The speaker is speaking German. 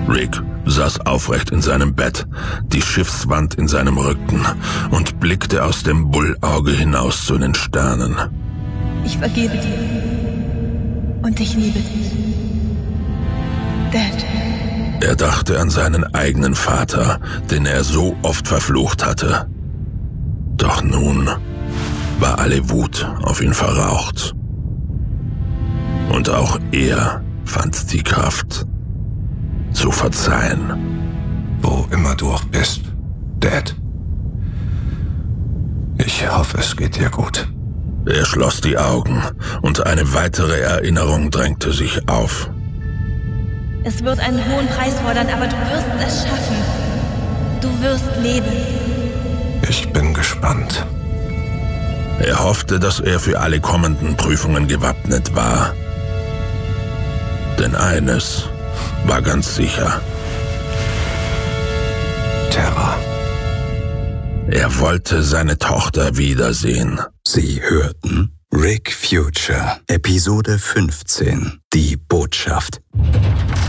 Rick saß aufrecht in seinem Bett, die Schiffswand in seinem Rücken und blickte aus dem Bullauge hinaus zu den Sternen. Ich vergebe dir. Und ich liebe dich. Dad. Er dachte an seinen eigenen Vater, den er so oft verflucht hatte. Doch nun war alle Wut auf ihn verraucht. Und auch er fand die Kraft zu verzeihen. Wo immer du auch bist, Dad. Ich hoffe, es geht dir gut. Er schloss die Augen und eine weitere Erinnerung drängte sich auf. Es wird einen hohen Preis fordern, aber du wirst es schaffen. Du wirst leben. Ich bin gespannt. Er hoffte, dass er für alle kommenden Prüfungen gewappnet war. Denn eines war ganz sicher. Terror. Er wollte seine Tochter wiedersehen. Sie hörten Rick Future, Episode 15, die Botschaft.